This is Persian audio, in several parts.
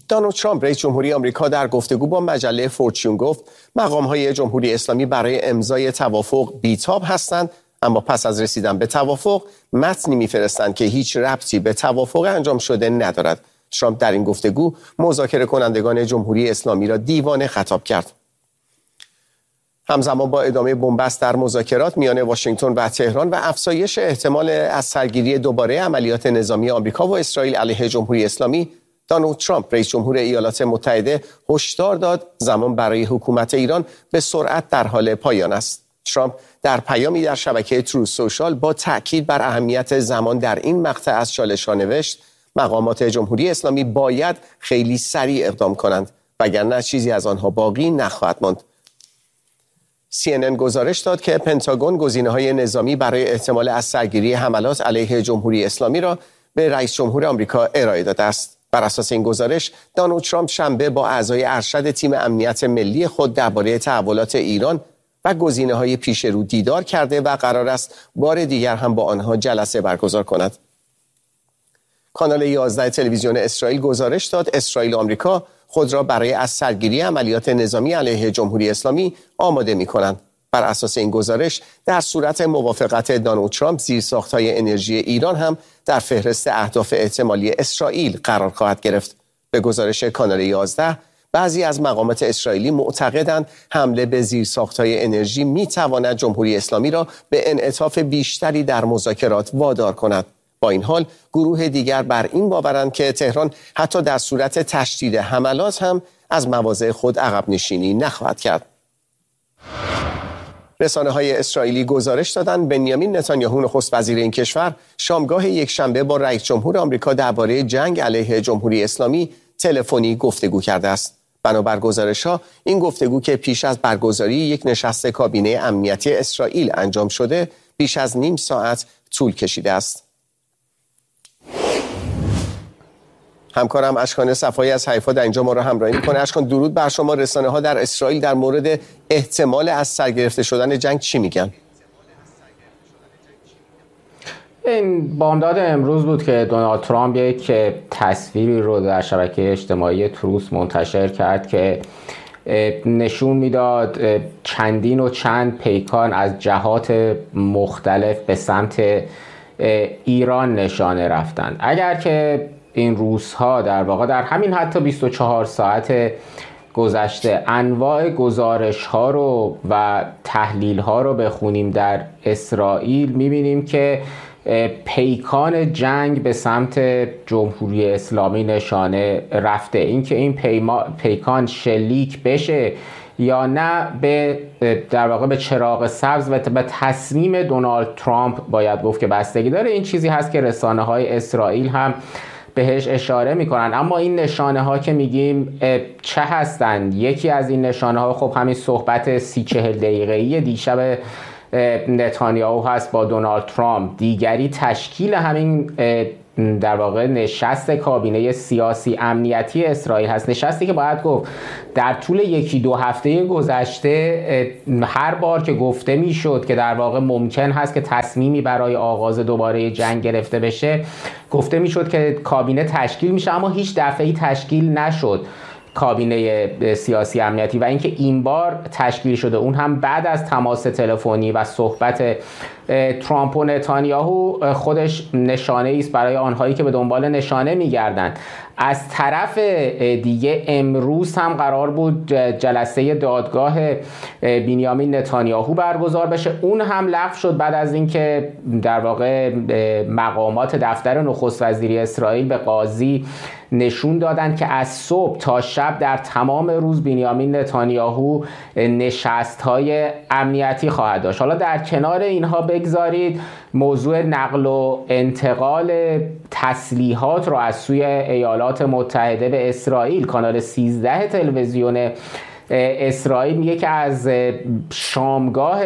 دونالد ترامپ رئیس جمهوری آمریکا در گفتگو با مجله فورچون گفت مقام‌های جمهوری اسلامی برای امضای توافق بی‌تاب هستند، اما پس از رسیدن به توافق متنی می‌فرستند که هیچ ربطی به توافق انجام شده ندارد. ترامپ در این گفتگو مذاکره کنندگان جمهوری اسلامی را دیوانه خطاب کرد. همزمان با ادامه بنبست در مذاکرات میان واشنگتن و تهران و افزایش احتمال از سرگیری دوباره عملیات نظامی آمریکا و اسرائیل علیه جمهوری اسلامی، دونالد ترامپ رئیس جمهور ایالات متحده هشدار داد زمان برای حکومت ایران به سرعت در حال پایان است. ترامپ در پیامی در شبکه تروث سوشال با تأکید بر اهمیت زمان در این مقطع از چالش‌ها نوشت مقامات جمهوری اسلامی باید خیلی سریع اقدام کنند وگرنه چیزی از آنها باقی نخواهد ماند. CNN گزارش داد که پنتاگون گزینه‌های نظامی برای احتمال از سرگیری حملات علیه جمهوری اسلامی را به رئیس جمهور آمریکا ارائه داده است. بر اساس این گزارش، دونالد ترامپ شنبه با اعضای ارشد تیم امنیت ملی خود درباره تحولات ایران و گزینه‌های پیش رو دیدار کرده و قرار است بار دیگر هم با آنها جلسه برگزار کند. کانال 11 تلویزیون اسرائیل گزارش داد اسرائیل و آمریکا خود را برای از سرگیری عملیات نظامی علیه جمهوری اسلامی آماده می‌کنند. بر اساس این گزارش در صورت موافقت دونالد ترامپ زیرساخت‌های انرژی ایران هم در فهرست اهداف احتمالی اسرائیل قرار خواهد گرفت. به گزارش کانال 11 بعضی از مقامات اسرائیلی معتقدند حمله به زیرساخت‌های انرژی می‌تواند جمهوری اسلامی را به انعطاف بیشتری در مذاکرات وادار کند. با این حال گروه دیگر بر این باورند که تهران حتی در صورت تشدید حملات هم از مواضع خود عقب نشینی نخواهد کرد. رسانه‌های اسرائیلی گزارش دادند بنیامین نتانیاهو نخست وزیر این کشور شامگاه یکشنبه با رئیس جمهور آمریکا درباره جنگ علیه جمهوری اسلامی تلفنی گفتگو کرده است. بنابر گزارش‌ها این گفتگو که پیش از برگزاری یک نشست کابینه امنیتی اسرائیل انجام شده بیش از نیم ساعت طول کشیده است. همکارم اشکان صفایی از حیفا در اینجا ما را همراهی می‌کنه. اشکان، درود بر شما. رسانه‌ها در اسرائیل در مورد احتمال از سرگرفته شدن جنگ چی میگن؟ این بامداد امروز بود که دونالد ترامپ یک تصویری رو در شبکه اجتماعی تروث منتشر کرد که نشون میداد چندین و چند پیکان از جهات مختلف به سمت ایران نشانه رفتند. اگر که این روزها در واقع در همین حتی 24 ساعت گذشته انواع گزارش ها رو و تحلیل ها رو بخونیم در اسرائیل میبینیم که پیکان جنگ به سمت جمهوری اسلامی نشانه رفته. اینکه این پیکان شلیک بشه یا نه در واقع به چراغ سبز و به تصمیم دونالد ترامپ باید گفت که بستگی داره. این چیزی هست که رسانه های اسرائیل هم بهش اشاره میکنن. اما این نشانه ها که میگیم چه هستند؟ یکی از این نشانه ها خب همین صحبت 30-40 دقیقه‌ای دیشب نتانیاهو هست با دونالد ترامپ. دیگری تشکیل همین در واقع نشست کابینه سیاسی امنیتی اسرائیل هست. نشستی که باید گفت در طول 1-2 هفته گذشته هر بار که گفته میشد که در واقع ممکن هست که تصمیمی برای آغاز دوباره جنگ گرفته بشه، گفته میشد که کابینه تشکیل میشه، اما هیچ دفعه‌ای تشکیل نشد کابینه سیاسی امنیتی. و اینکه این بار تشکیل شده، اون هم بعد از تماس تلفنی و صحبت ترامپ و نتانیاهو، خودش نشانه است برای آنهایی که به دنبال نشانه میگردند. از طرف دیگه امروز هم قرار بود جلسه دادگاه بنیامین نتانیاهو برگزار بشه، اون هم لغو شد بعد از اینکه در واقع مقامات دفتر نخست وزیری اسرائیل به قاضی نشون دادند که از صبح تا شب در تمام روز بنیامین نتانیاهو نشست‌های امنیتی خواهد داشت. حالا در کنار اینها بگذارید موضوع نقل و انتقال تسلیحات رو از سوی ایالات متحده به اسرائیل. کانال 13 تلویزیون اسرائیل میگه که از شامگاه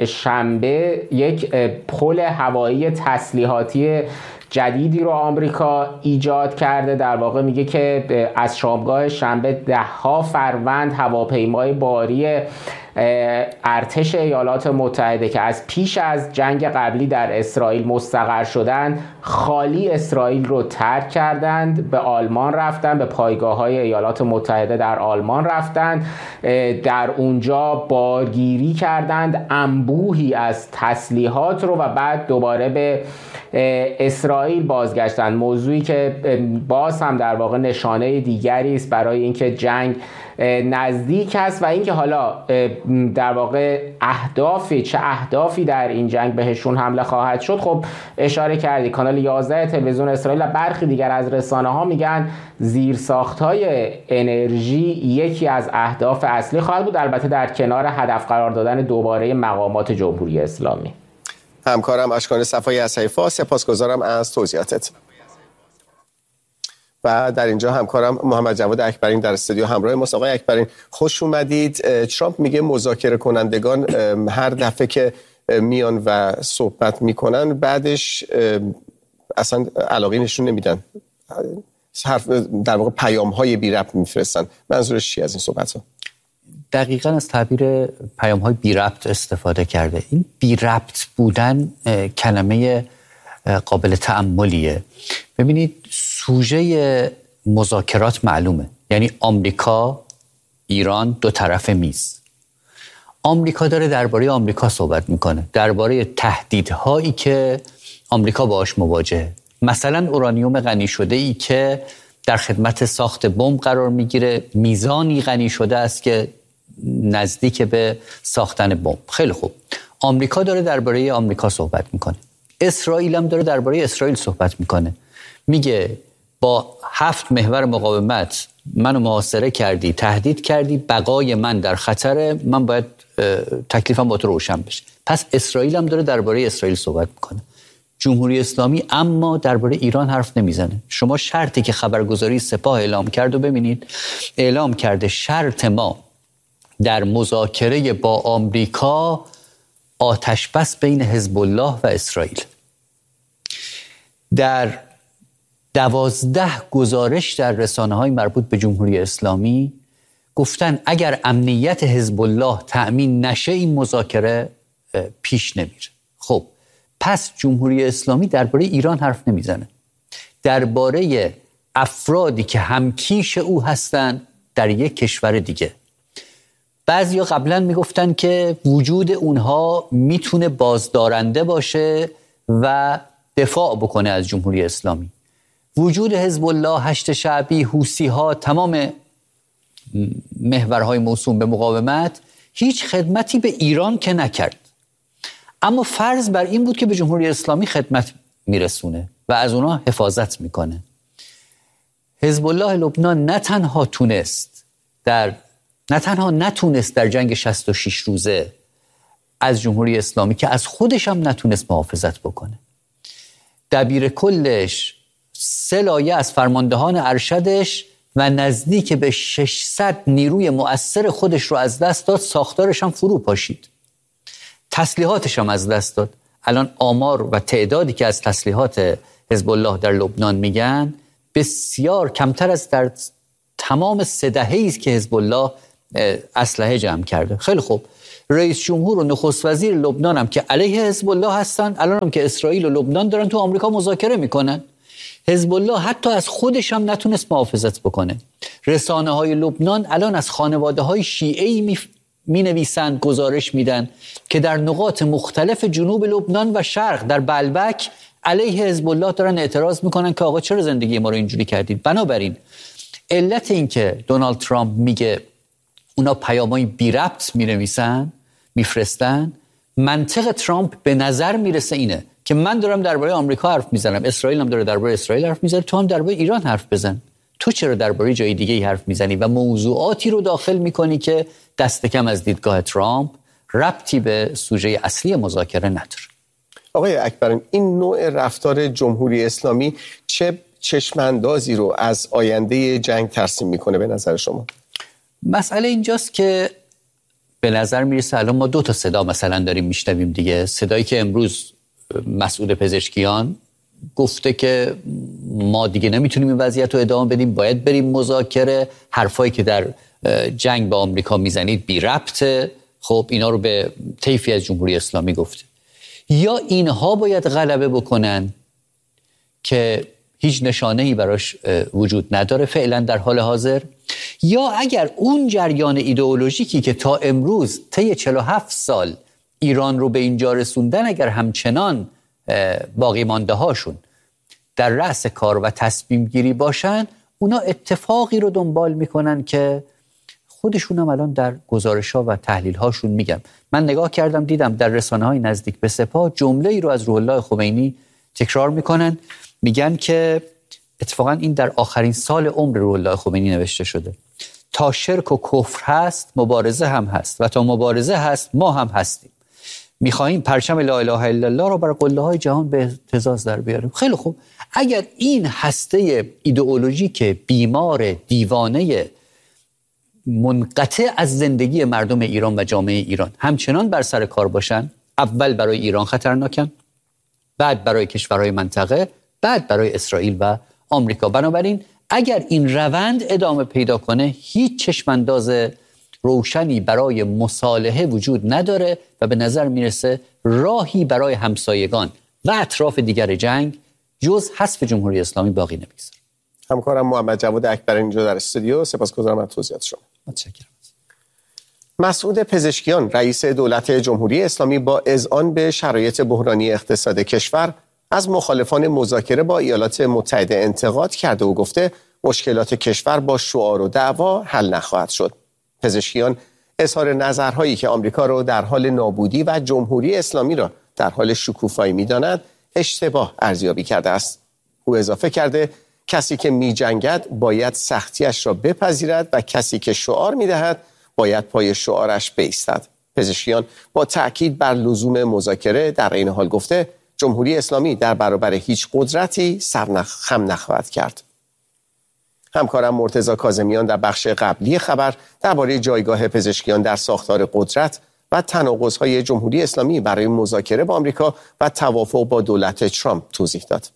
شنبه یک پل هوایی تسلیحاتی جدیدی رو آمریکا ایجاد کرده. در واقع میگه که از شامگاه شنبه 10 فروند هواپیمای باری ارتش ایالات متحده که از پیش از جنگ قبلی در اسرائیل مستقر شدن خالی اسرائیل رو ترک کردند، به آلمان رفتند، به پایگاه‌های ایالات متحده در آلمان رفتند، در اونجا بارگیری کردند انبوهی از تسلیحات رو و بعد دوباره به اسرائیل بازگشتند. موضوعی که باز هم در واقع نشانه دیگری است برای اینکه جنگ نزدیک است و اینکه حالا در واقع چه اهدافی در این جنگ بهشون حمله خواهد شد. خب اشاره کردی، کانال 11 تلویزیون اسرائیل و برخی دیگر از رسانه‌ها میگن زیرساخت‌های انرژی یکی از اهداف اصلی خواهد بود، البته در کنار هدف قرار دادن دوباره مقامات جمهوری اسلامی. همکارم اشکان صفایی از حیفا، سپاسگزارم از توضیحاتت. و در اینجا همکارم محمد جواد اکبرین در استودیو همراه ماست. آقای اکبرین خوش اومدید. ترامپ میگه مذاکره کنندگان هر دفعه که میان و صحبت میکنن بعدش اصلا علاقه نشون نمیدن، در واقع پیام‌های بی ربط میفرستن. منظورش چی از این صحبت‌ها؟ دقیقاً از تعبیر پیام‌های بی ربط استفاده کرده. این بی ربط بودن کلمه قابل تأملیه. ببینید سوژه مذاکرات معلومه، یعنی آمریکا، ایران، دو طرف میز. آمریکا داره درباره آمریکا صحبت میکنه، درباره تهدیدهایی که آمریکا باهاش مواجهه. مثلا اورانیوم غنی شده ای که در خدمت ساخت بمب قرار میگیره، میزانی غنی شده است که نزدیک به ساختن بمب. خیلی خوب، آمریکا داره درباره آمریکا صحبت میکنه. اسرائیل هم داره درباره اسرائیل صحبت میکنه. میگه با 7 محور مقاومت منو محاصره کردی، تهدید کردی، بقای من در خطره، من باید تکلیفم با تو روشن بشه. پس اسرائیل هم داره درباره اسرائیل صحبت میکنه. جمهوری اسلامی اما درباره ایران حرف نمیزنه. شما شرطی که خبرگزاری سپاه اعلام کرد و ببینید، اعلام کرده شرط ما در مذاکره با آمریکا آتش بس بین حزب الله و اسرائیل. در 12 گزارش در رسانه‌های مربوط به جمهوری اسلامی گفتن اگر امنیت حزب الله تأمین نشه این مذاکره پیش نمیره. خب پس جمهوری اسلامی درباره ایران حرف نمیزنه، درباره افرادی که همکیش او هستن در یک کشور دیگه. بعضیا قبلا میگفتن که وجود اونها میتونه بازدارنده باشه و دفاع بکنه از جمهوری اسلامی. وجود حزب الله، هشت شعبی، حوثی ها، تمام محورهای موسوم به مقاومت هیچ خدمتی به ایران که نکرد، اما فرض بر این بود که به جمهوری اسلامی خدمت میرسونه و از اونها حفاظت میکنه. حزب الله لبنان نه تنها نتونست در جنگ 66 روزه از جمهوری اسلامی که از خودش هم نتونست محافظت بکنه. دبیر کلش 3 لایه از فرماندهان ارشدش و نزدیک به 600 نیروی مؤثر خودش رو از دست داد، ساختارش هم فرو پاشید، تسلیحاتش هم از دست داد. الان آمار و تعدادی که از تسلیحات حزب الله در لبنان میگن بسیار کمتر از در تمام 3 دهه‌ای است که حزب الله اسلحه جمع کرده. خیلی خوب، رئیس جمهور و نخست وزیر لبنان هم که علیه حزب الله هستن، الان هم که اسرائیل و لبنان دارن تو آمریکا مذاکره میکنن. حزب الله حتی از خودش هم نتونست محافظت بکنه. رسانه‌های لبنان الان از خانواده‌های شیعه‌ای می‌نویسن، گزارش میدن که در نقاط مختلف جنوب لبنان و شرق در بلبک علیه حزب الله دارن اعتراض میکنن که آقا چرا زندگی ما رو اینجوری کردید. بنابراین علت این که دونالد ترامپ میگه اونا پیامای بی ربط می‌نویسن، میفرستن، منطق ترامپ به نظر میرسه اینه که من دارم درباره آمریکا حرف میزنم، اسرائیل هم داره درباره اسرائیل حرف میزنه، تو هم درباره ایران حرف بزن. تو چرا درباره جای دیگه ای حرف میزنی و موضوعاتی رو داخل میکنی که دست کم از دیدگاه ترامپ ربطی به سوژه اصلی مذاکره نداره. آقای اکبرین، این نوع رفتار جمهوری اسلامی چه چشماندازی رو از آینده جنگ ترسیم میکنه به نظر شما؟ مسئله اینجاست که به نظر میرسه الان ما 2 تا صدا مثلا داریم میشنویم دیگه. صدایی که امروز مسعود پزشکیان گفته که ما دیگه نمیتونیم این وضعیت رو ادامه بدیم، باید بریم مذاکره، حرفایی که در جنگ با آمریکا میزنید بی ربطه. خب اینا رو به طیفی از جمهوری اسلامی گفته. یا اینها باید غلبه بکنن که هیچ نشانه‌ای براش وجود نداره فعلا در حال حاضر، یا اگر اون جریان ایدئولوژیکی که تا امروز طی 47 سال ایران رو به اینجا رسوندن اگر همچنان باقی مانده هاشون در رأس کار و تصمیم گیری باشن، اونا اتفاقی رو دنبال میکنن که خودشون هم الان در گزارش‌ها و تحلیل‌هاشون میگم. من نگاه کردم دیدم در رسانه‌های نزدیک به سپاه جمله‌ای رو از روح الله خمینی تکرار میکنن، میگن که اتفاقا این در آخرین سال عمر روح الله خمینی نوشته شده: تا شرک و کفر هست مبارزه هم هست و تا مبارزه هست ما هم هستیم. میخواهیم پرچم لا اله الا الله رو بر قله‌های جهان به اهتزاز در بیاریم. خیلی خوب، اگر این هسته ایدئولوژیک بیمار دیوانه منقطع از زندگی مردم ایران و جامعه ایران همچنان بر سر کار باشن، اول برای ایران خطرناکن، بعد برای کشورهای منطقه، بعد برای اسرائیل و آمریکا. بنابراین اگر این روند ادامه پیدا کنه هیچ چشمانداز روشنی برای مصالحه وجود نداره و به نظر میرسه راهی برای همسایگان و اطراف دیگر جنگ جز حذف جمهوری اسلامی باقی نمیگذاره. همکارم محمد جواد اکبر اینجا در استودیو، سپاسگزارم از توضیحات شما. متشکرم. مسعود پزشکیان رئیس دولت جمهوری اسلامی با اذعان به شرایط بحرانی اقتصاد کشور از مخالفان مذاکره با ایالات متحده انتقاد کرده و گفته مشکلات کشور با شعار و دعوا حل نخواهد شد. پزشکیان اظهار نظرهایی که آمریکا را در حال نابودی و جمهوری اسلامی را در حال شکوفایی می‌داند اشتباه ارزیابی کرده است. او اضافه کرده کسی که می‌جنگد باید سختیش را بپذیرد و کسی که شعار می‌دهد باید پای شعارش بایستد. پزشکیان با تأکید بر لزوم مذاکره در این حال گفته جمهوری اسلامی در برابر هیچ قدرتی خم نخواهد کرد. همکارم مرتضی کاظمیان در بخش قبلی خبر درباره جایگاه پزشکیان در ساختار قدرت و تناقض‌های جمهوری اسلامی برای مذاکره با آمریکا و توافق با دولت ترامپ توضیح داد.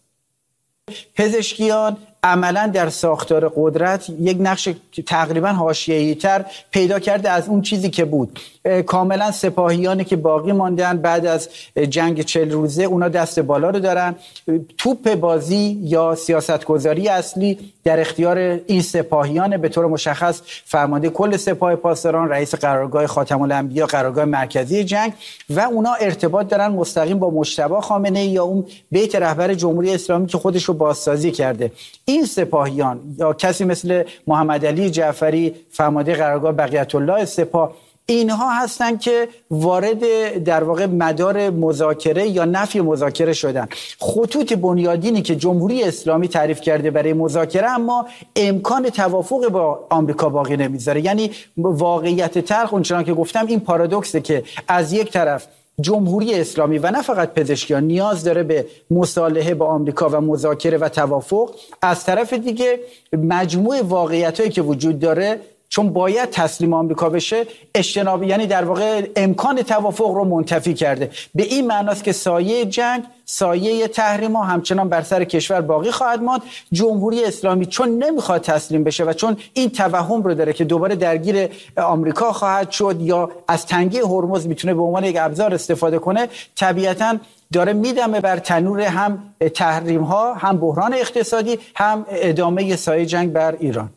پزشکیان عملا در ساختار قدرت یک نقش تقریبا حاشیه‌ای تر پیدا کرده از اون چیزی که بود. کاملا سپاهیانی که باقی ماندن بعد از جنگ 40 روزه اونا دست بالا رو دارن. توپ بازی یا سیاستگذاری اصلی در اختیار این سپاهیان، به طور مشخص فرمانده کل سپاه پاسداران، رئیس قرارگاه خاتم الانبیا، قرارگاه مرکزی جنگ، و اونا ارتباط دارن مستقیم با مجتبی خامنه‌ای یا اون بیت رهبر جمهوری اسلامی که خودش رو بازسازی کرده. این سپاهیان یا کسی مثل محمد علی جعفری فرمانده قرارگاه بقیت الله سپاه، اینها هستن که وارد در واقع مدار مذاکره یا نفی مذاکره شدن. خطوط بنیادینی که جمهوری اسلامی تعریف کرده برای مذاکره اما امکان توافق با آمریکا باقی نمیذاره. یعنی واقعیت تلخ اونچنان که گفتم این پارادوکسه که از یک طرف جمهوری اسلامی و نه فقط پزشکیان نیاز داره به مصالحه با آمریکا و مذاکره و توافق، از طرف دیگه مجموع واقعیتایی که وجود داره چون باید تسلیم آمریکا بشه اجتناب، یعنی در واقع امکان توافق رو منتفی کرده. به این معناست که سایه جنگ، سایه تحریم‌ها همچنان بر سر کشور باقی خواهد ماند. جمهوری اسلامی چون نمیخواد تسلیم بشه و چون این توهم رو داره که دوباره درگیر آمریکا خواهد شد یا از تنگه هرمز میتونه به عنوان یک ابزار استفاده کنه، طبیعتاً داره میدمه بر تنور هم تحریم‌ها، هم بحران اقتصادی، هم ادامه سایه جنگ بر ایران.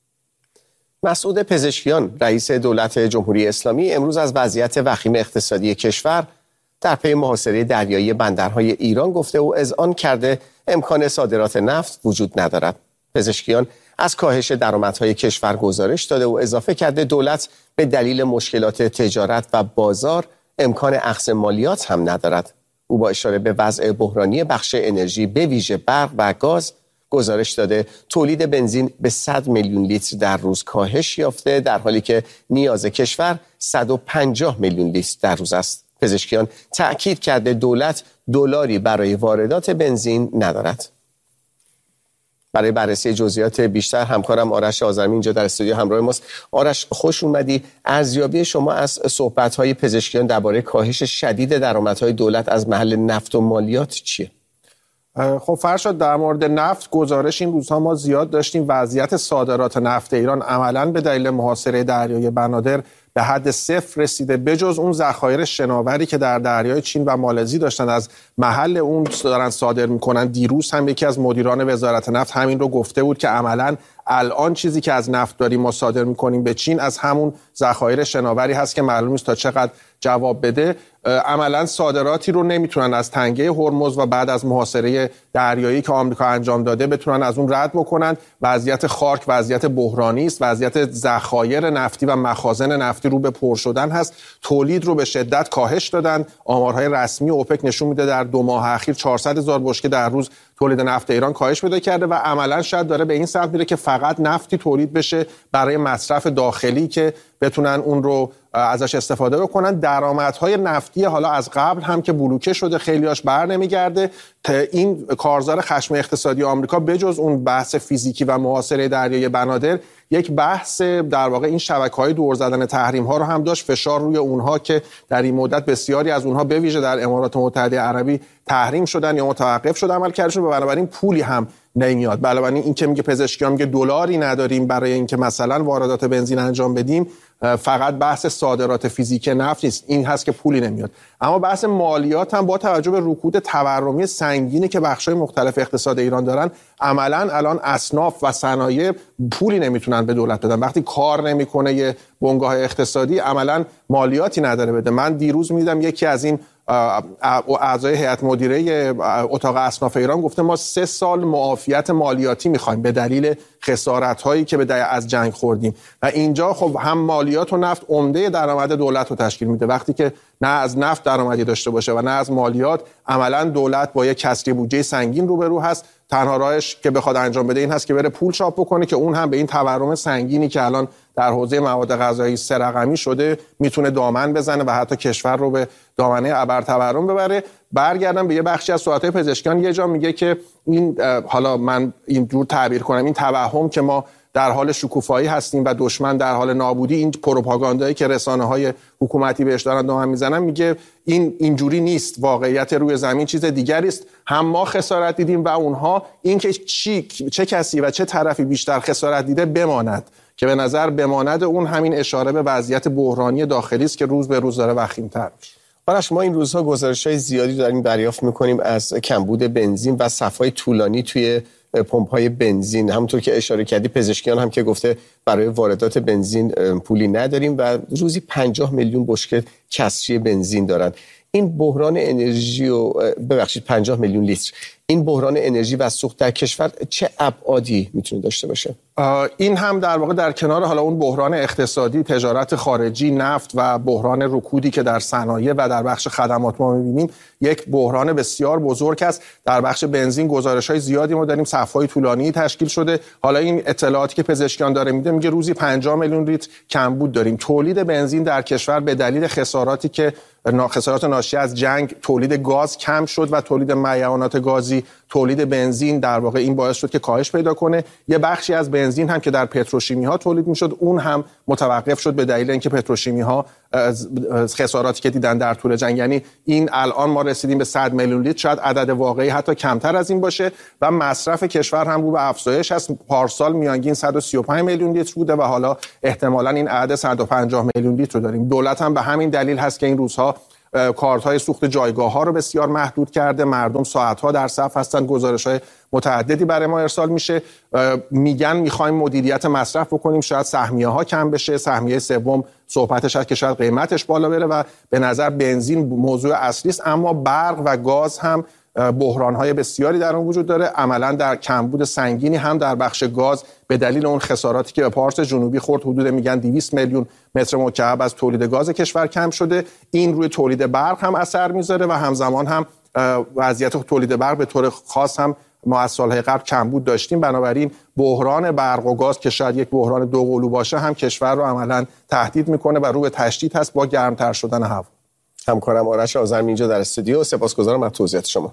مسعود پزشکیان رئیس دولت جمهوری اسلامی امروز از وضعیت وخیم اقتصادی کشور در پی محاصره دریایی بندرهای ایران گفته و اذعان کرده امکان صادرات نفت وجود ندارد. پزشکیان از کاهش درآمدهای کشور گزارش داده و اضافه کرده دولت به دلیل مشکلات تجارت و بازار امکان اخذ مالیات هم ندارد. او با اشاره به وضع بحرانی بخش انرژی به ویژه برق و گاز گزارش داده تولید بنزین به 100 میلیون لیتر در روز کاهش یافته، در حالی که نیاز کشور 150 میلیون لیتر در روز است. پزشکیان تأکید کرده دولت دلاری برای واردات بنزین ندارد. برای بررسی جزئیات بیشتر همکارم آرش آذرمی اینجا در استودیو همراه ماست. آرش، خوش اومدی. ارزیابی شما از صحبت‌های پزشکیان درباره کاهش شدید درآمدهای دولت از محل نفت و مالیات چیه؟ خب فرشاد، در مورد نفت گزارش این روزها ما زیاد داشتیم. وضعیت صادرات نفت ایران عملاً به دلیل محاصره دریای بنادر به حد صفر رسیده. بجز اون ذخایر شناوری که در دریای چین و مالزی داشتن از محل اون دارن صادر میکنن. دیروز هم یکی از مدیران وزارت نفت همین رو گفته بود که عملاً الان چیزی که از نفت داریم ما صادر میکنیم به چین از همون ذخایر شناوری هست که معلوم نیست تا چقدر جواب بده. عملاً صادراتی رو نمیتونن از تنگه هرمز و بعد از محاصره دریایی که آمریکا انجام داده بتونن از اون رد بکنن. وضعیت خارک وضعیت بحرانی است. وضعیت ذخایر نفتی و مخازن نفتی رو به پر شدن هست. تولید رو به شدت کاهش دادن. آمارهای رسمی اوپک نشون میده در 2 ماه اخیر 400,000 بشکه در روز تولید نفت ایران کاهش پیدا کرده و عملاً شاید داره به این سمت میره که فقط نفتی تولید بشه برای مصرف داخلی که بتونن اون رو ازش استفاده بکنن. درآمدهای نفتی حالا از قبل هم که بلوکه شده خیلیاش بر نمیگرده. این کارزار خشم اقتصادی آمریکا بجز اون بحث فیزیکی و محاصره دریای بنادر یک بحث در واقع این شبکه‌های دور زدن تحریم‌ها رو هم داشت. فشار روی اونها که در این مدت بسیاری از اونها به ویژه در امارات متحده عربی تحریم شدن یا متوقف شد عملکردشون و بنابراین پولی هم نمیاد. بنابراین این که میگه پزشکیان میگه دلاری نداریم برای اینکه مثلا واردات بنزین انجام بدیم، فقط بحث صادرات فیزیک نفت نیست، این هست که پولی نمیاد. اما بحث مالیات هم با توجه به رکود تورمی سنگینی که بخش‌های مختلف اقتصاد ایران دارن، عملاً الان اصناف و صنایع پولی نمیتونن به دولت بدن. وقتی کار نمیکنه یه بنگاه اقتصادی عملاً مالیاتی نداره بده. من دیروز میدیدم یکی از این اعضای هیئت مدیره اتاق اصناف ایران گفته ما 3 سال معافیت مالیاتی میخوایم به دلیل خسارت‌هایی که از جنگ خوردیم. و اینجا خب هم مالیات و نفت عمده درآمد دولت رو تشکیل میده. وقتی که نه از نفت درآمدی داشته باشه و نه از مالیات، عملاً دولت با یک کسری بودجه سنگین روبرو هست. تنها راهش که بخواد انجام بده این هست که بره پول چاپ بکنه که اون هم به این تورم سنگینی که الان در حوزه مواد غذایی 3 رقمی شده میتونه دامن بزنه و حتی کشور رو به دامنه ابر تورم ببره. برگردم به یه بخشی از صحبت‌های پزشکان، یه جا میگه که این حالا من اینجور تعبیر کنم، این توهم که ما در حال شکوفایی هستیم و دشمن در حال نابودی، این پروپاگاندایی که رسانه‌های حکومتی بهش دارن دامن میزنن، میگه این اینجوری نیست، واقعیت روی زمین چیز دیگری است. هم ما خسارت دیدیم و اونها. این که چه کسی و چه طرفی بیشتر خسارت دیده بماند، که به نظر بماند اون همین اشاره به وضعیت بحرانی داخلی است که روز به روز داره وخیم‌تر میشه. آرش، ما این روزها گزارش‌های زیادی داریم دریافت می‌کنیم از کمبود بنزین و صف‌های طولانی توی پمپ‌های بنزین. همونطور که اشاره کردی پزشکیان هم که گفته برای واردات بنزین پولی نداریم و روزی 50 میلیون بشکه کسری بنزین دارن. این بحران انرژی و 50 میلیون لیتر، این بحران انرژی و سوخت در کشور چه ابعادی میتونه داشته باشه؟ این هم در واقع در کنار حالا اون بحران اقتصادی، تجارت خارجی، نفت و بحران رکودی که در صنایع و در بخش خدمات ما می‌بینیم، یک بحران بسیار بزرگ است. در بخش بنزین گزارش‌های زیادی ما داریم، صف‌های طولانی تشکیل شده. حالا این اطلاعاتی که پزشکیان داره میده میگه روزی 50 میلیون لیتر کمبود داریم. تولید بنزین در کشور به دلیل خساراتی که خسارات ناشی از جنگ، تولید گاز کم شد و تولید معیونات گازی، تولید بنزین در واقع این باعث شد که کاهش پیدا کنه. یه بخشی از بنزین هم که در پتروشیمی ها تولید میشد اون هم متوقف شد به دلیل اینکه پتروشیمی ها خساراتی که دیدن در طول جنگ. یعنی این الان ما رسیدیم به 100 میلیون لیتر، شاید عدد واقعی حتی کمتر از این باشه و مصرف کشور هم رو به افزایش هست. پارسال میانگین 135 میلیون لیتر بوده و حالا احتمالاً این عدد 150 میلیون لیتر رو داریم. دولت هم به همین دلیل هست که این روزها کارت‌های سوخت جایگاه‌ها رو بسیار محدود کرده. مردم ساعت‌ها در صف هستن. گزارش‌های متعددی برای ما ارسال میشه. میگن می‌خوایم مدیریت مصرف بکنیم، شاید سهمیه‌ها کم بشه. سهمیه سوم صحبتش هست که شاید قیمتش بالا بره و به نظر بنزین موضوع اصلی است، اما برق و گاز هم بحران‌های بسیاری در اون وجود داره. عملاً در کمبود سنگینی هم در بخش گاز به دلیل اون خساراتی که به پارس جنوبی خورد، حدود میگن 200 میلیون متر مکعب از تولید گاز کشور کم شده. این روی تولید برق هم اثر میذاره و همزمان هم وضعیت تولید برق به طور خاص هم ما از سالهای قبل کمبود داشتیم. بنابراین بحران برق و گاز که شاید یک بحران دوقلو باشه هم کشور رو عملاً تهدید میکنه و رو به تشدید هست با گرمتر شدن هوا. همکارم آرش آذرمی اینجا در استودیو. سپاسگزارم از توضیحات شما.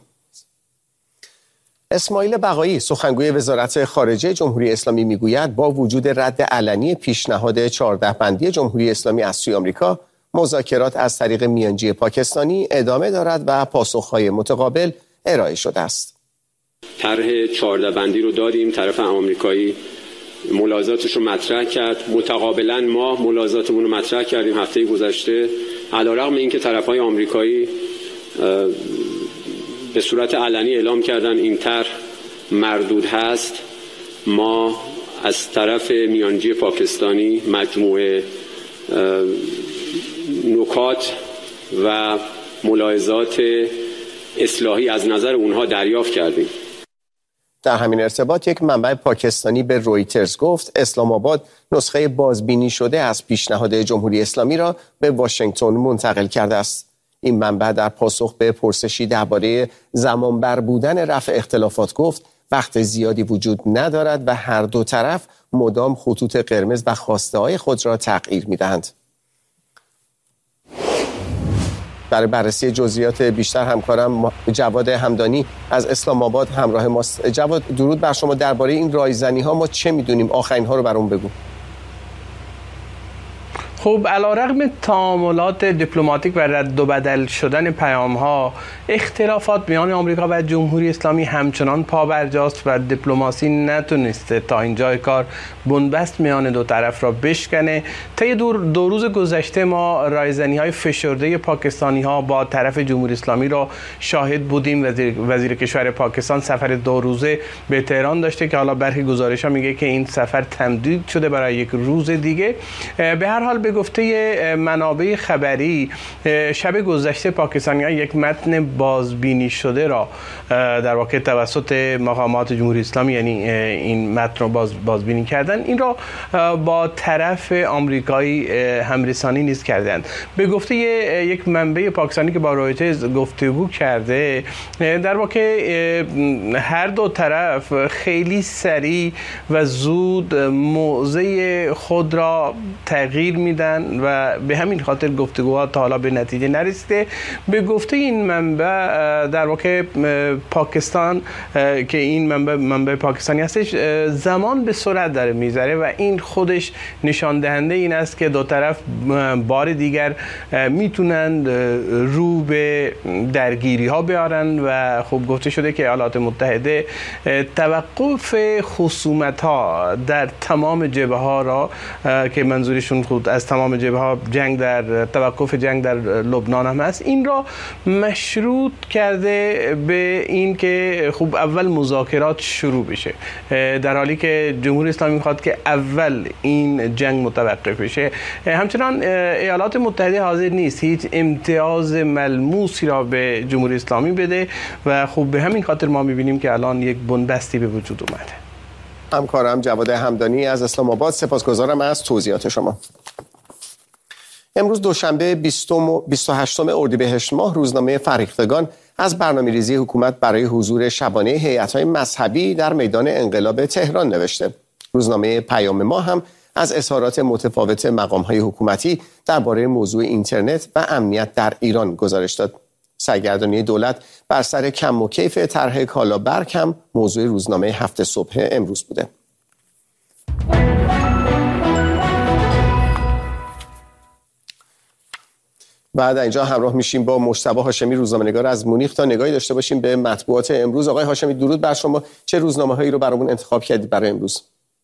اسماعیل بقایی سخنگوی وزارت خارجه جمهوری اسلامی میگوید با وجود رد علنی پیشنهاد 14 بندی جمهوری اسلامی از سوی آمریکا، مذاکرات از طریق میانجی پاکستانی ادامه دارد و پاسخهای متقابل ارائه شده است. طرح 14 بندی رو دادیم، طرف آمریکایی ملاحظاتش رو مطرح کرد، متقابلا ما ملاحظاتمون رو مطرح کردیم هفته گذشته. علیرغم اینکه طرف‌های آمریکایی به صورت علنی اعلام کردن این طرح مردود هست، ما از طرف میانجی پاکستانی مجموعه نکات و ملاحظات اصلاحی از نظر اونها دریافت کردیم. در همین ارتباط یک منبع پاکستانی به رویترز گفت اسلام آباد نسخه بازبینی شده از پیشنهاد جمهوری اسلامی را به واشنگتن منتقل کرده است. این منبع در پاسخ به پرسشی درباره زمانبر بودن رفع اختلافات گفت وقت زیادی وجود ندارد و هر دو طرف مدام خطوط قرمز و خواسته‌های خود را تغییر می‌دهند. برای بررسی جزئیات بیشتر همکارم جواد همدانی از اسلام آباد همراه ماست. جواد، درود بر شما. درباره این رایزنی‌ها ما چه می‌دونیم؟ آخرین ها رو برام بگو. خب علیرغم تعاملات دیپلماتیک و رد و بدل شدن پیام‌ها، اختلافات میان آمریکا و جمهوری اسلامی همچنان پابرجاست و دیپلماسی نتونسته تا اینجای کار بنبست میان دو طرف را بشکنه. طی دو روز گذشته ما رایزنی‌های فشرده پاکستانی‌ها با طرف جمهوری اسلامی را شاهد بودیم. وزیر کشور پاکستان سفر 2 روزه به تهران داشته که حالا برخی گزارش‌ها میگه که این سفر تمدید شده برای 1 روز دیگه. به هر حال به گفته منابع خبری شب گذشته پاکستانی‌ها یک متن بازبینی شده را در واقع توسط مقامات جمهوری اسلامی، یعنی این متن را بازبینی کردن، این را با طرف آمریکایی همرسانی نیز کردند. به گفته یک منبع پاکستانی که با رویترز گفتگو کرده، در واقع هر دو طرف خیلی سریع و زود موضع خود را تغییر میدن و به همین خاطر گفتگوها تا حالا به نتیجه نرسیده. به گفته این منبع در واقع پاکستان که این منبع پاکستانی هستش، زمان به سرعت داره میذاره و این خودش نشان دهنده این است که دو طرف بار دیگر میتونن رو به درگیری ها بیارن و خب گفته شده که ایالات متحده توقف خصومت ها در تمام جبهه ها را که منظورشون خود از تمام جبهه ها توقف جنگ در لبنان هم هست، این را مشروط کرده به این که خب اول مذاکرات شروع بشه، در حالی که جمهوری اسلامی میخواد که اول این جنگ متوقف بشه. همچنان ایالات متحده حاضر نیست هیچ امتیاز ملموسی را به جمهوری اسلامی بده و خب به همین خاطر ما میبینیم که الان یک بنبستی به وجود اومده. همکارم جواد همدانی از اسلام آباد، سپاسگزارم از توضیحات شما. امروز دوشنبه 28 اردیبهشت ماه روزنامه فرهیختگان از برنامه‌ریزی حکومت برای حضور شبانه هیئت‌های مذهبی در میدان انقلاب تهران نوشته. روزنامه پیام ما هم از اظهارات متفاوت مقام‌های حکومتی درباره موضوع اینترنت و امنیت در ایران گزارش داد. سرگردانی دولت بر سر کم و کیف طرح کالا برگ هم موضوع روزنامه 7 صبح امروز بوده. بعد اینجا همراه میشیم با مجتبی هاشمی، روزنامه‌نگار از مونیخ، تا نگاهی داشته باشیم به مطبوعات امروز. آقای هاشمی درود بر شما. چه روزنامه‌هایی رو برامون انتخاب کردید برای امروز؟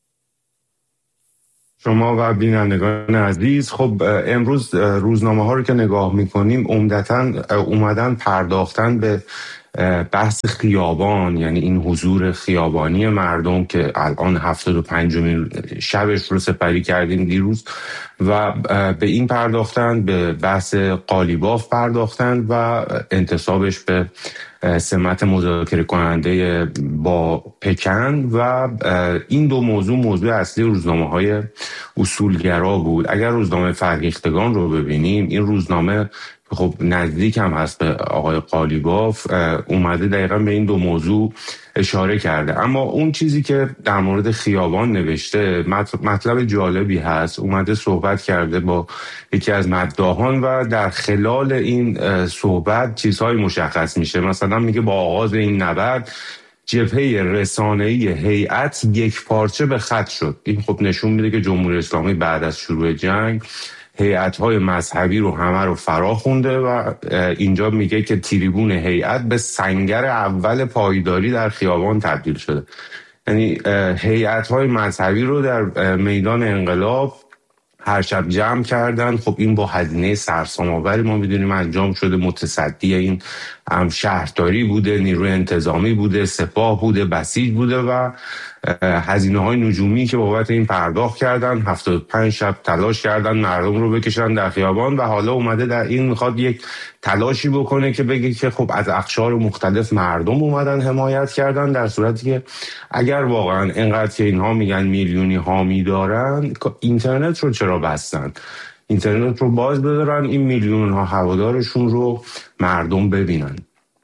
شما و بینندگان عزیز، خب امروز روزنامه‌ها رو که نگاه می‌کنیم عمدتاً اومدن پرداختن به بحث خیابان، یعنی این حضور خیابانی مردم که الان 75مین شبش رو سپری کردیم دیروز، و به این پرداختن، به بحث قالیباف پرداختن و انتصابش به سمت مذاکره کننده با پکن و این دو موضوع اصلی روزنامه‌های اصولگرا بود. اگر روزنامه فرهیختگان رو ببینیم، این روزنامه خب نزدیک هم هست به آقای قالیباف، اومده دقیقا به این دو موضوع اشاره کرده. اما اون چیزی که در مورد خیابان نوشته مطلب جالبی هست. اومده صحبت کرده با یکی از مداحان و در خلال این صحبت چیزهای مشخص میشه. مثلا میگه با آغاز این نبرد جبهه رسانه‌ای هیئت یک پارچه به خط شد. این خب نشون میده که جمهوری اسلامی بعد از شروع جنگ هیئت‌های مذهبی رو همه رو فرا خونده و اینجا میگه که تریبون هیئت به سنگر اول پایداری در خیابان تبدیل شده. یعنی هیئت‌های مذهبی رو در میدان انقلاب هر شب جمع کردن. خب این با هزینه سرسام‌آوری ما میدونیم انجام شده. متصدی این شهرداری بوده، نیروی انتظامی بوده، سپاه بوده، بسیج بوده و هزینه‌های نجومی که بابت این پرداخت کردن. 75 شب تلاش کردن مردم رو بکشن در خیابان و حالا اومده در این میخواد یک تلاشی بکنه که بگه که خب از اقشار مختلف مردم اومدن حمایت کردن، در صورتی که اگر واقعا اینقدر که اینها میگن میلیونی حامی دارن، اینترنت رو چرا بستن؟ اینترنت رو باز بذارن، این میلیون ها هوادارشون رو مردم ببینن.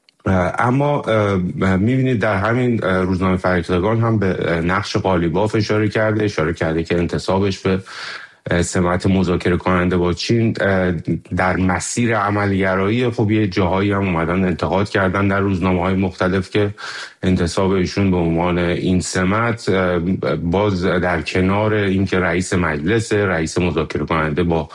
اما میبینید در همین روزنامه فرهیختگان هم به نقش قالیباف اشاره کرده که انتصابش به سمت مذاکره کننده با چین در مسیر عملگرایی. خب یه جاهایی هم اومدن انتقاد کردن در روزنامه‌های مختلف که انتصاب ایشون به عنوان این سمت باز در کنار اینکه رئیس مجلس، رئیس مذاکره کننده با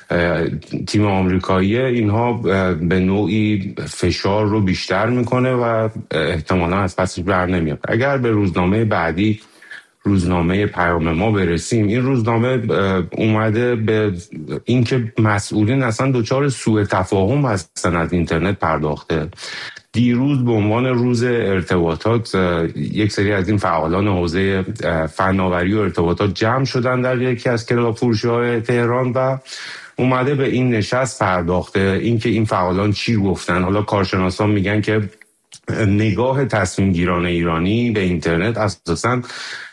تیم آمریکایی، اینها به نوعی فشار رو بیشتر میکنه و احتمالا از پسش بر نمیاد. اگر به روزنامه بعدی، روزنامه پیام ما برسیم، این روزنامه اومده به اینکه مسئولین اصلا دچار سوء تفاهم هستن از اینترنت پرداخته. دیروز به عنوان روز ارتباطات یک سری از این فعالان حوزه فناوری و ارتباطات جمع شدن در یکی از کلاب فروشی‌های تهران و اومده به این نشست پرداخته. اینکه این فعالان چی گفتن، حالا کارشناسان میگن که نگاه تصمیم گیران ایرانی به اینترنت اساساً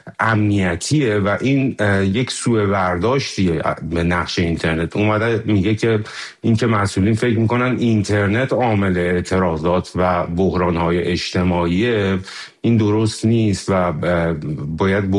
امنیتیه و این یک سوء برداشتیه به نقش اینترنت. اومده میگه که اینکه مسئولین فکر میکنن اینترنت عامل اعتراضات و بحرانهای اجتماعیه، این درست نیست و باید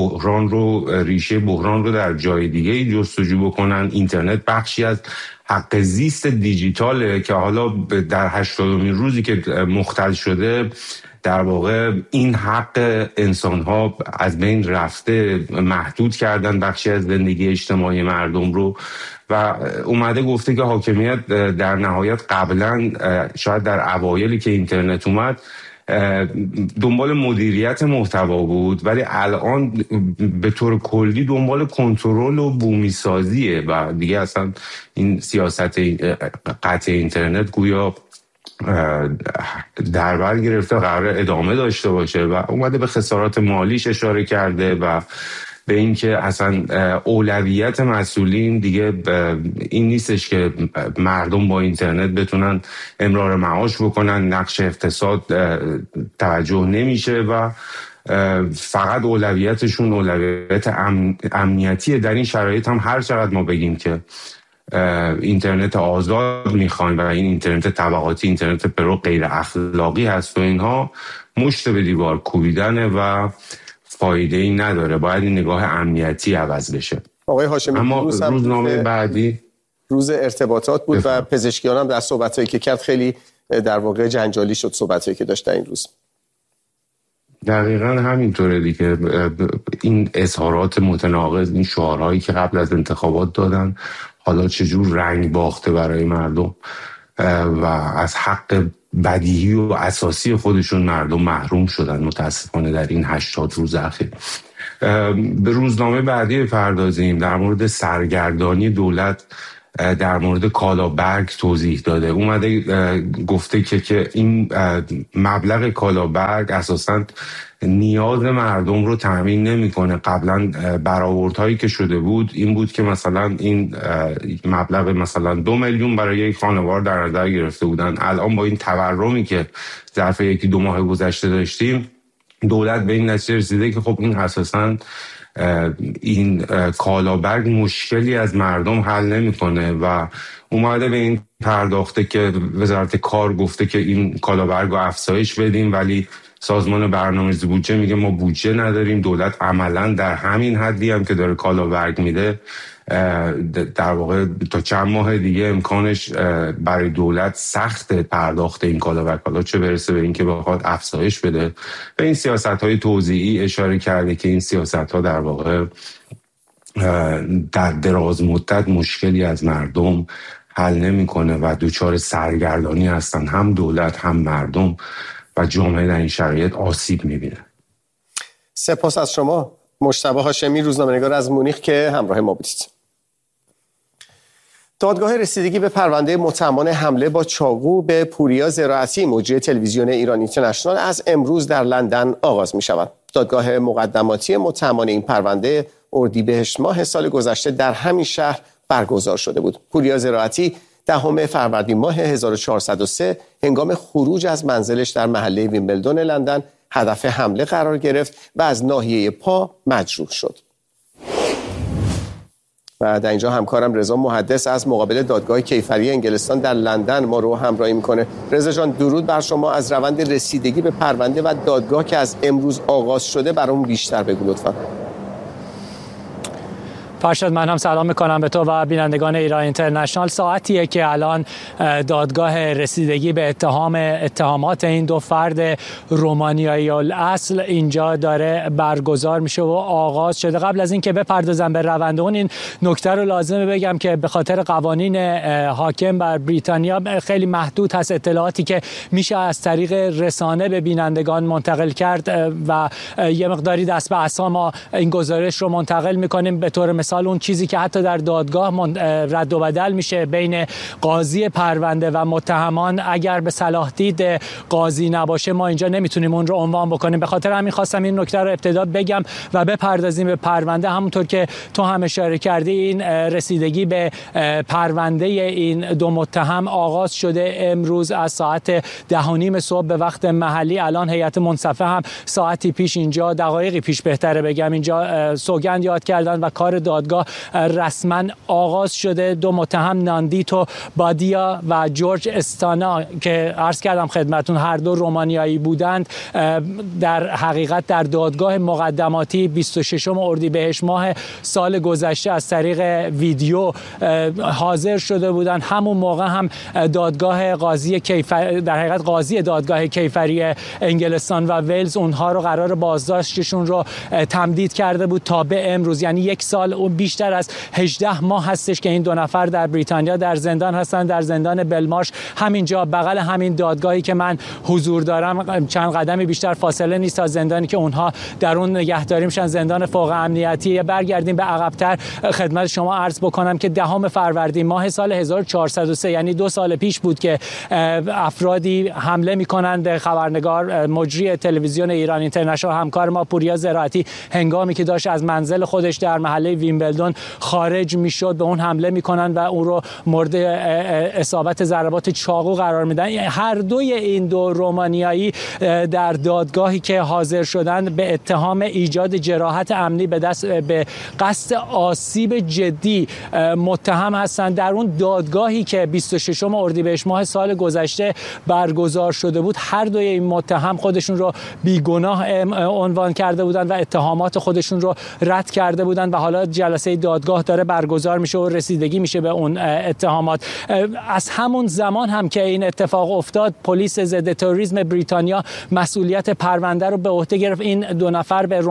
ریشه بحران رو در جای دیگه جستجو بکنن. اینترنت بخشی از حق زیست دیجیتاله که حالا در 80مین روزی که مختل شده در واقع این حق انسان‌ها از بین رفته، محدود کردن بخشی از زندگی اجتماعی مردم رو و اومده گفته که حاکمیت در نهایت قبلا شاید در اوایلی که اینترنت اومد دنبال مدیریت محتوا بود، ولی الان به طور کلی دنبال کنترل و بومی سازیه و دیگه اصلا این سیاست قطع اینترنت گویا در بر گرفته، قرار ادامه داشته باشه و اومده به خسارات مالیش اشاره کرده و به این که اصلا اولویت مسئولین دیگه این نیستش که مردم با اینترنت بتونن امرار معاش بکنن، نقش اقتصاد توجه نمیشه و فقط اولویتشون اولویت امنیتیه. در این شرایط هم هر چقدر ما بگیم که اینترنت آزاد میخوایم و این اینترنت طبقاتی، اینترنت پرو غیر اخلاقی هست و اینها، مشت به دیوار کوبیدنه و فایده ای نداره. باید این نگاه امنیتی عوض بشه. آقای هاشمی، اما روزنامه بعدی روز ارتباطات بود و پزشکیان هم در صحبتایی که کرد خیلی در واقع جنجالی شد صحبتایی که داشت این روز. دقیقاً همینطوره دیگه. این اظهارات متناقض، این شعارهایی که قبل از انتخابات دادن حالا چجور رنگ باخته برای مردم و از حق بدیهی و اساسی خودشون مردم محروم شدن متاسفانه در این 80 روز اخیر. به روزنامه بعدی بپردازیم. در مورد سرگردانی دولت در مورد کالابرگ توضیح داده. اومده گفته که این مبلغ کالابرگ اساساً نیاز مردم رو تامین نمیکنه. قبلا برآوردهایی که شده بود این بود که مثلا این مبلغ مثلا 2 میلیون برای یک خانوار در نظر گرفته بودن. الان با این تورمی که ظرف 1-2 ماه گذشته داشتیم، دولت به این نتیجه رسیده که خب این اساساً این کالابرگ مشکلی از مردم حل نمیکنه و اومده به این پرداخته که وزارت کار گفته که این کالابرگ رو افزایش بدیم، ولی سازمان برنامه‌ریزی بودجه میگه ما بودجه نداریم. دولت عملاً در همین حدی هم که داره کالابرگ میده، در واقع تا چند ماه دیگه امکانش برای دولت سخت پرداخت این کالابرگ، حالا چه برسه به این که بخواد افزایش بده. به این سیاست‌های توزیعی اشاره کرده که این سیاست‌ها در واقع در دراز مدت مشکلی از مردم حل نمیکنه و دوچار سرگردانی هستن، هم دولت هم مردم و جامعه در این شرایط آسیب میبینه. سپاس از شما مجتبی هاشمی، روزنامه‌نگار از مونیخ که همراه ما بودید. دادگاه رسیدگی به پرونده متهمان حمله با چاقو به پوریا زراعتی مجری تلویزیون ایران اینترنشنال از امروز در لندن آغاز می شود. دادگاه مقدماتی متهمان این پرونده اردیبهشت ماه سال گذشته در همین شهر برگزار شده بود. پوریا زراعتی 10 فروردین ماه 1403 هنگام خروج از منزلش در محله ویمبلدون لندن هدف حمله قرار گرفت و از ناحیه پا مجروح شد. و در اینجا همکارم رضا محدث از مقابل دادگاه کیفری انگلستان در لندن ما رو همراهی میکنه. رضا جان، درود بر شما. از روند رسیدگی به پرونده و دادگاه که از امروز آغاز شده برامون بیشتر بگو لطفا. فرشاد، من هم سلام میکنم به تو و بینندگان ایران اینترنشنال. ساعتیه که الان دادگاه رسیدگی به اتهامات این دو فرد رومانیایی الاصل اینجا داره برگزار میشه و آغاز شده. قبل از این که بپردازم به روند اون، این نکته رو لازمه بگم که به خاطر قوانین حاکم بر بریتانیا خیلی محدود هست اطلاعاتی که میشه از طریق رسانه به بینندگان منتقل کرد و یه مقداری دست به عصا ما این گزارش رو منتقل میکنیم. به طور مثال اون چیزی که حتی در دادگاه رد و بدل میشه بین قاضی پرونده و متهمان، اگر به صلاح دید قاضی نباشه ما اینجا نمیتونیم اون رو عنوان بکنیم. به خاطر همین خواستم این نکته رو ابتدا بگم و بپردازیم به پرونده. همونطور که تو هم اشاره کردی، این رسیدگی به پرونده این دو متهم آغاز شده امروز از ساعت 10:30 صبح به وقت محلی. الان هیئت منصفه هم ساعتی پیش اینجا، دقایقی پیش بهتره بگم، اینجا سوگند یاد کردن و کار دادگاه رسما آغاز شده. دو متهم ناندیتو بادیا و جورج استانا که عرض کردم خدمتون هر دو رومانیایی بودند، در حقیقت در دادگاه مقدماتی 26 اردیبهشت ماه سال گذشته از طریق ویدیو حاضر شده بودند. همون موقع هم دادگاه قاضی کیفری، در حقیقت قاضی دادگاه کیفری انگلستان و ولز اونها رو قرار بازداشتشون رو تمدید کرده بود تا به امروز، یعنی یک سال و بیشتر از 18 ماه هستش که این دو نفر در بریتانیا در زندان هستن، در زندان بلمارش، همینجا بغل همین دادگاهی که من حضور دارم. چند قدمی بیشتر فاصله نیست تا زندانی که اونها در اون نگهداری میشن، زندان فوق امنیتی. برگردیم به عقب‌تر خدمت شما عرض بکنم که 10 فروردین ماه سال 1403 یعنی 2 سال پیش بود که افرادی حمله میکنند به خبرنگار مجری تلویزیون ایران اینترنشنال همکار ما پوریا زراعتی هنگامی که داشت از منزل خودش در محله ویمبلدون خارج میشد به اون حمله میکنن و اون رو مورد اصابت ضربات چاقو قرار میدن. هر دوی این دو رومانیایی در دادگاهی که حاضر شدند به اتهام ایجاد جراحت امنی به قصد آسیب جدی متهم هستند. در اون دادگاهی که 26 اردیبهشت ماه سال گذشته برگزار شده بود، هر دوی این متهم خودشون رو بیگناه عنوان کرده بودند و اتهامات خودشون رو رد کرده بودند و حالا جلسه دادگاه داره برگزار میشه و رسیدگی میشه به اون اتهامات. از همون زمان هم که این اتفاق افتاد، پلیس ضد تروریسم بریتانیا مسئولیت پرونده رو به عهده گرفت. این دو نفر به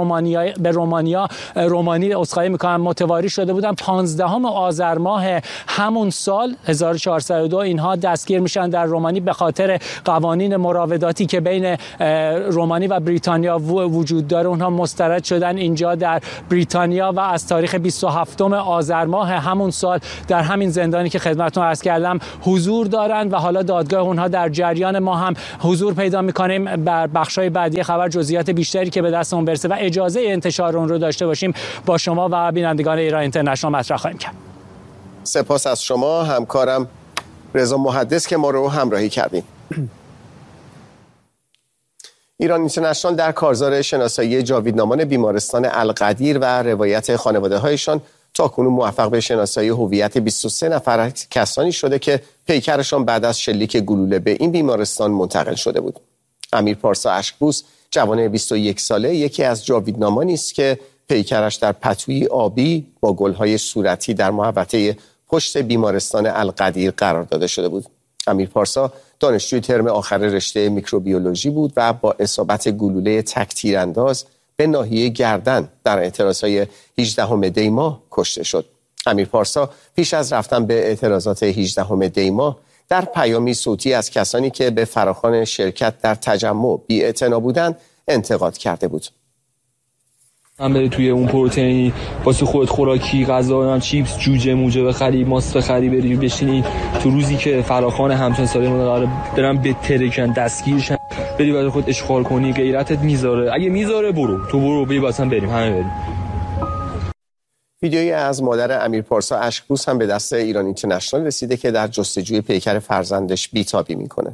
رومانی عذرخواهی میکنم متواری شده بودن. 15 آذر ماه همون سال 1402 اینها دستگیر میشن در رومانی به خاطر قوانین مراوداتی که بین رومانی و بریتانیا وجود داره. اونها مسترد شدن اینجا در بریتانیا و از تاریخ 27 آذر ماه همون سال در همین زندانی که خدمتتون عرض کردم حضور دارند و حالا دادگاه اونها در جریان. ما هم حضور پیدا می‌کنیم بر بخش‌های بعدی خبر، جزئیات بیشتری که به دستمون برسه و اجازه انتشار اون رو داشته باشیم با شما و بینندگان ایران اینترنشنال مطرح خواهیم کرد. سپاس از شما همکارم رضا محدث که ما رو همراهی کردیم. ایران اینترنشنال در کارزار شناسایی جاویدنامان بیمارستان القدیر و روایت خانواده‌هایشان تاکنون موفق به شناسایی هویت 23 نفر کسانی شده که پیکرشان بعد از شلیک گلوله به این بیمارستان منتقل شده بود. امیر پارسا اشکبوس، جوان 21 ساله، یکی از جاویدنامانی است که پیکرش در پتویی آبی با گل‌های صورتی در محوطه پشت بیمارستان القدیر قرار داده شده بود. امیر پارسا دانشجوی ترم آخر رشته میکروبیولوژی بود و با اصابت گلوله تک تیرانداز به ناحیه گردن در اعتراضهای 18 دی ماه کشته شد. امیر پارسا پیش از رفتن به اعتراضات 18 دی ماه در پیامی صوتی از کسانی که به فراخوان شرکت در تجمع بی‌اعتنا بودند انتقاد کرده بود. هم بری توی اون پروتئینی واسه خودت خوراکی غذا هم چیپس جوجه موجه بخری ماست بخری بری بشینی تو روزی که فراخوان همچون سالی مداره برن به ترکن دستگیرشن بری برای خود اشغال کنی غیرتت میذاره اگه میذاره برو بری واسه بریم همه بریم. ویدیویی از مادر امیر پارسا اشک‌بوس هم به دست ایران اینترنشنال رسیده که در جستجوی پیکر فرزندش بیتابی میکنه.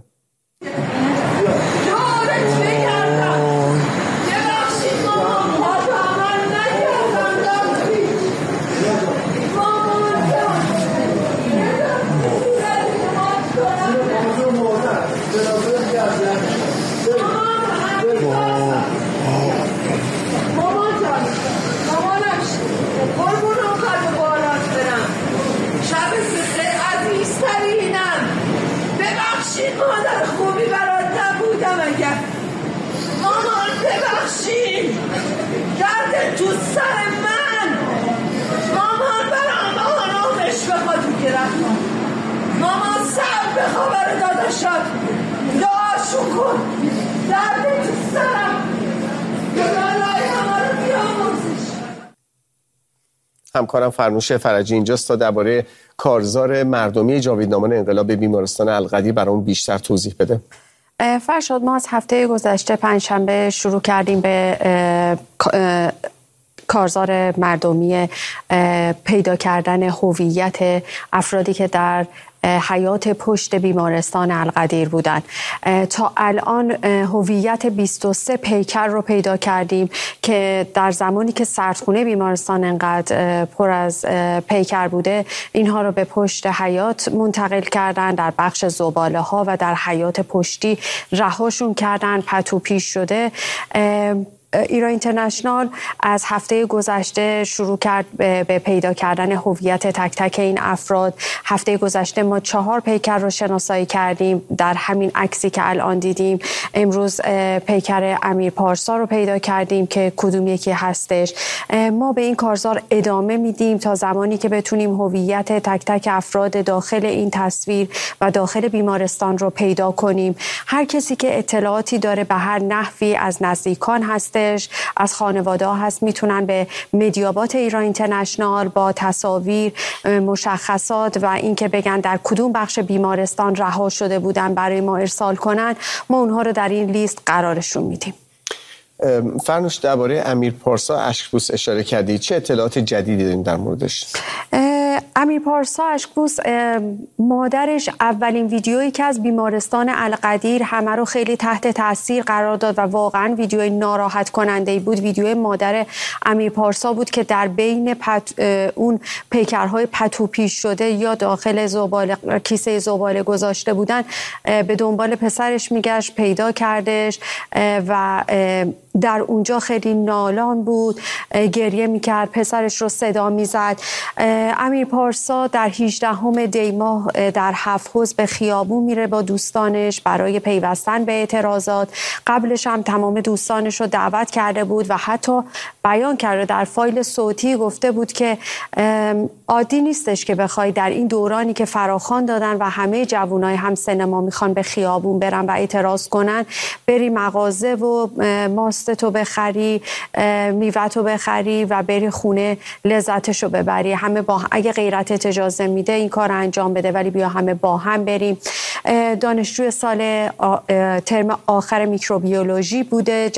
مادر خوبی برات نبودم اگر مامان ببخشید درد تو سر من مامان برام آرامش بخواد تو گرفتم مامان سر بخوا برای داداشات دعاشو کن درد تو سرم خدای همه رو بیاموزش. همکارم فرنوش فرجی اینجاست تا درباره کارزار مردمی جاویدنامان انقلاب بیمارستان القدیر برامون بیشتر توضیح بده. فرشاد، ما از هفته گذشته پنجشنبه شروع کردیم به کارزار مردمی پیدا کردن هویت افرادی که در حیات پشت بیمارستان القدیر بودند. تا الان هویت 23 پیکر رو پیدا کردیم که در زمانی که سردخونه بیمارستان انقدر پر از پیکر بوده اینها رو به پشت حیات منتقل کردن، در بخش زباله ها و در حیات پشتی رهاشون کردن. پتو پیش شده. ایران اینترنشنال از هفته گذشته شروع کرد به پیدا کردن هویت تک تک این افراد. هفته گذشته ما 4 پیکر رو شناسایی کردیم در همین عکسی که الان دیدیم. امروز پیکر امیر پارسا رو پیدا کردیم که کدوم یکی هستش. ما به این کارزار ادامه میدیم تا زمانی که بتونیم هویت تک تک افراد داخل این تصویر و داخل بیمارستان رو پیدا کنیم. هر کسی که اطلاعاتی داره به هر نحوی از نزدیکان هسته، از خانواده ها هست، میتونن به مدیابات ایران اینترنشنال با تصاویر، مشخصات و اینکه بگن در کدوم بخش بیمارستان رها شده بودن برای ما ارسال کنن. ما اونها رو در این لیست قرارشون میدیم. فرنوش، درباره امیر پارسا اشک‌بوس اشاره کردی، چه اطلاعات جدیدی داریم در موردش؟ امیر پارسا اشک‌بوس مادرش اولین ویدیویی که از بیمارستان القدیر همه رو خیلی تحت تاثیر قرار داد و واقعا ویدیوی ناراحت کننده بود. ویدیوی مادر امیر پارسا بود که در بین اون پیکرهای پتو پیش شده یا داخل زباله، کیسه زباله گذاشته بودن، به دنبال پسرش میگشت، پیدا کردش و در اونجا خیلی نالان بود، گریه میکرد، پسرش رو صدا میزد. امیر پارسا در 18 دی ماه در هفت‌حوض به خیابون میره با دوستانش برای پیوستن به اعتراضات. قبلش هم تمام دوستانش رو دعوت کرده بود و حتی بیان کرده، در فایل صوتی گفته بود که عادی نیستش که بخوای در این دورانی که فراخوان دادن و همه جوانای همسن ما میخوان به خیابون برن و اعتراض کنن، بری مغازه و ماستتو بخری، میوه‌تو بخری و بری خونه لذتشو ببری. همه با اگه غیرتت اجازه میده این کار انجام بده، ولی بیا همه با هم بریم. دانشجوی سال ترم آخر میکروبیولوژی بوده.